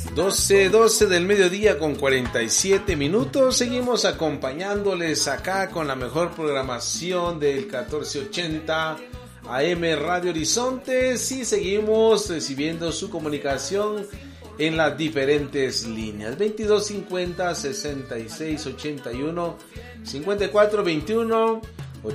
12 del mediodía con 47 minutos. Seguimos acompañándoles acá con la mejor programación del 1480 AM Radio Horizontes y seguimos recibiendo su comunicación en las diferentes líneas 2250 6681 5421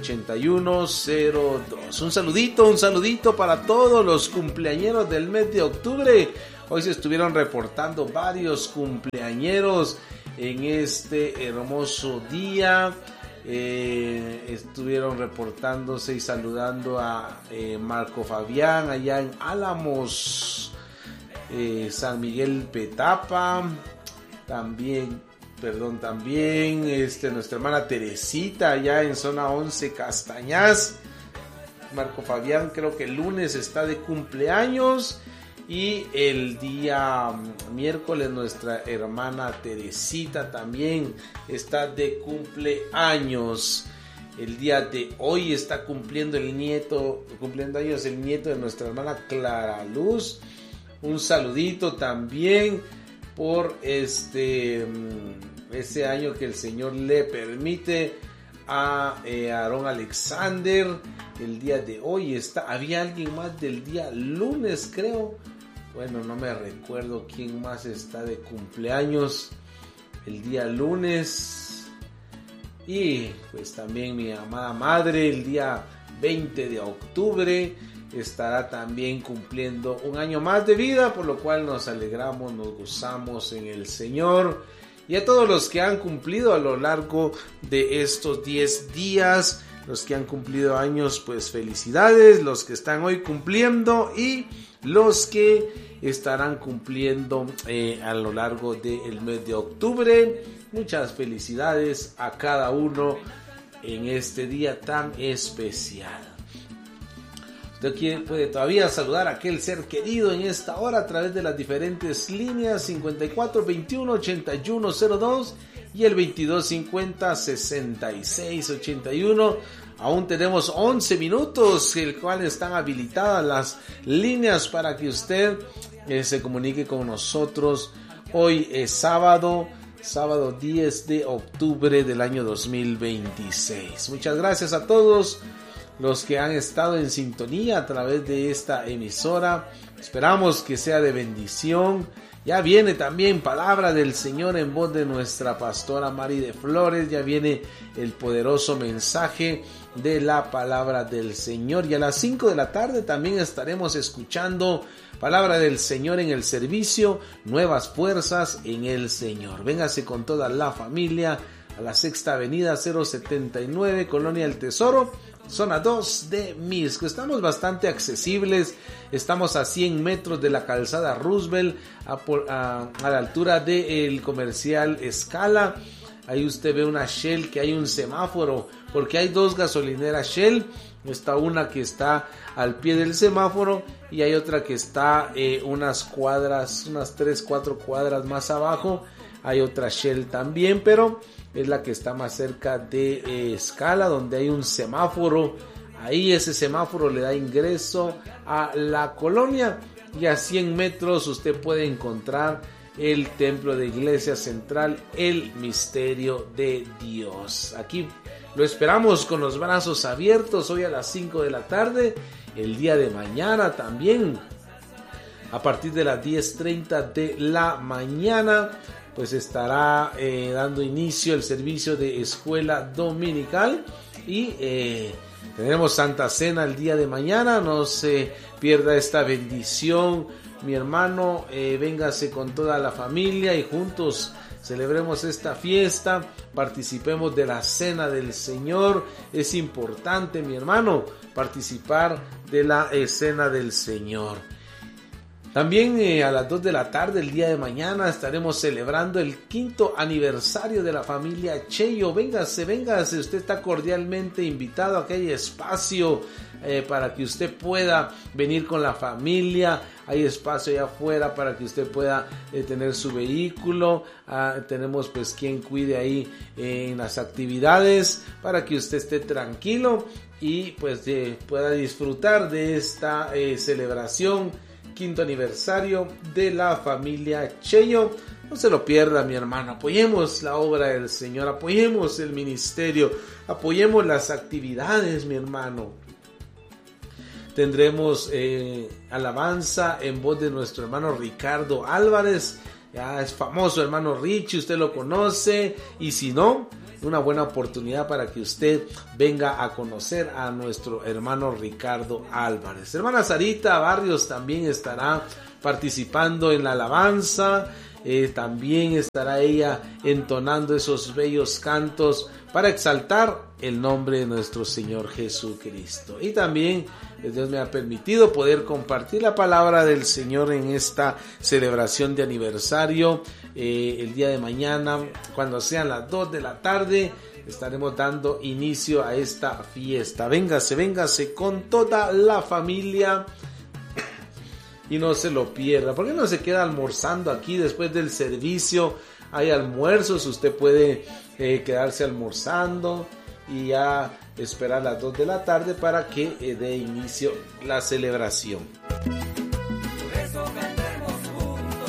8102. Un saludito para todos los cumpleañeros del mes de octubre. Hoy se estuvieron reportando varios cumpleañeros en este hermoso día. Estuvieron reportándose y saludando a Marco Fabián allá en Álamos, San Miguel Petapa, también nuestra hermana Teresita allá en zona 11 Castañas. Marco Fabián creo que el lunes está de cumpleaños. Y el día miércoles nuestra hermana Teresita también está de cumpleaños. El día de hoy está cumpliendo años el nieto de nuestra hermana Clara Luz. Un saludito también por ese año que el Señor le permite a Aarón Alexander. El día de hoy había alguien más del día lunes, creo. Bueno, no me recuerdo quién más está de cumpleaños el día lunes. Y pues también mi amada madre el día 20 de octubre estará también cumpliendo un año más de vida, por lo cual nos alegramos, nos gozamos en el Señor. Y a todos los que han cumplido a lo largo de estos 10 días, los que han cumplido años, pues felicidades, los que están hoy cumpliendo y los que estarán cumpliendo a lo largo del mes de octubre. Muchas felicidades a cada uno en este día tan especial. Usted puede todavía saludar a aquel ser querido en esta hora a través de las diferentes líneas 54 21 81 02 y el 22 50 66 81. Aún tenemos 11 minutos, el cual están habilitadas las líneas para que usted se comunique con nosotros. Hoy es sábado 10 de octubre del año 2026. Muchas gracias a todos los que han estado en sintonía a través de esta emisora. Esperamos que sea de bendición. Ya viene también palabra del Señor en voz de nuestra pastora Mari de Flores. Ya viene el poderoso mensaje de la palabra del Señor. Y a las 5 de la tarde también estaremos escuchando palabra del Señor en el servicio Nuevas Fuerzas en el Señor. Véngase con toda la familia a la Sexta Avenida 079, Colonia El Tesoro, zona 2 de Misco. Estamos bastante accesibles. Estamos a 100 metros de la calzada Roosevelt, a la altura del comercial Escala. Ahí usted ve una Shell, que hay un semáforo, porque hay dos gasolineras Shell. Está una que está al pie del semáforo y hay otra que está unas 3-4 cuadras más abajo. Hay otra Shell también, pero es la que está más cerca de Escala, donde hay un semáforo. Ahí ese semáforo le da ingreso a la colonia y a 100 metros usted puede encontrar el templo de Iglesia Central, el Misterio de Dios. Aquí lo esperamos con los brazos abiertos hoy a las 5 de la tarde, el día de mañana también, a partir de las 10:30 de la mañana, pues estará dando inicio el servicio de escuela dominical y tenemos Santa Cena el día de mañana. No se pierda esta bendición, mi hermano. Véngase con toda la familia y juntos celebremos esta fiesta, participemos de la cena del Señor. Es importante, mi hermano, participar de la cena del Señor. También a las 2 de la tarde el día de mañana estaremos celebrando el 5º aniversario de la familia Cheyo. Véngase, usted está cordialmente invitado. Aquí hay espacio para que usted pueda venir con la familia. Hay espacio allá afuera para que usted pueda tener su vehículo. Tenemos pues quien cuide ahí en las actividades para que usted esté tranquilo y pues pueda disfrutar de esta celebración quinto aniversario de la familia Cheyo. No se lo pierda, mi hermano. Apoyemos la obra del Señor, apoyemos el ministerio, apoyemos las actividades, mi hermano. Tendremos alabanza en voz de nuestro hermano Ricardo Álvarez. Ya es famoso, hermano Richie, usted lo conoce. Y si no, una buena oportunidad para que usted venga a conocer a nuestro hermano Ricardo Álvarez. Hermana Sarita Barrios también estará participando en la alabanza. También estará ella entonando esos bellos cantos para exaltar el nombre de nuestro Señor Jesucristo. Y también Dios me ha permitido poder compartir la palabra del Señor en esta celebración de aniversario. El día de mañana, cuando sean las 2 de la tarde, estaremos dando inicio a esta fiesta. Véngase con toda la familia. Y no se lo pierda. ¿Por qué no se queda almorzando aquí después del servicio? Hay almuerzos, usted puede quedarse almorzando y ya esperar las 2 de la tarde para que dé inicio la celebración. Por eso cantemos juntos,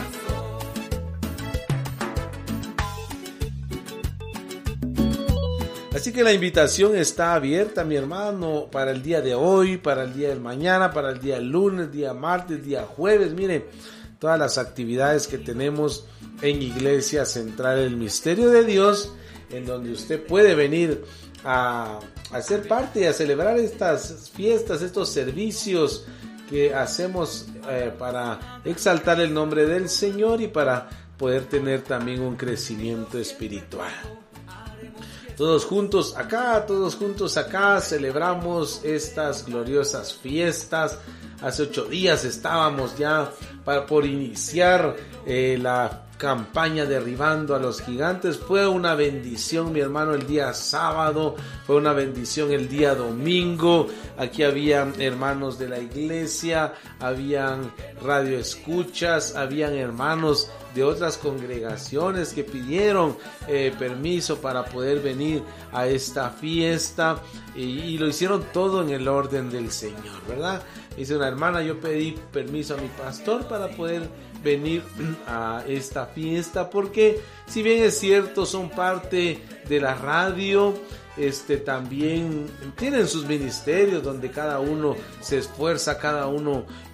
corazón. Así que la invitación está abierta, mi hermano, para el día de hoy, para el día del mañana, para el día del lunes, día martes, día jueves. Mire, todas las actividades que tenemos en Iglesia Central del Misterio de Dios, en donde usted puede venir a ser parte y a celebrar estas fiestas, estos servicios que hacemos para exaltar el nombre del Señor y para poder tener también un crecimiento espiritual. Todos juntos acá celebramos estas gloriosas fiestas. Hace 8 días estábamos ya por iniciar la campaña Derribando a los Gigantes. Fue una bendición, mi hermano, el día sábado, fue una bendición el día domingo. Aquí habían hermanos de la iglesia, habían radioescuchas, habían hermanos de otras congregaciones que pidieron permiso para poder venir a esta fiesta y lo hicieron todo en el orden del Señor, ¿verdad? Dice una hermana, yo pedí permiso a mi pastor para poder venir a esta fiesta, porque si bien es cierto son parte de la radio, también tienen sus ministerios donde cada uno se esfuerza, cada uno